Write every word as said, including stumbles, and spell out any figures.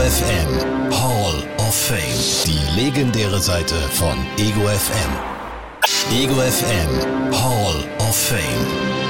F M Hall of Fame. Die legendäre Seite von Ego F M. Ego F M Hall of Fame.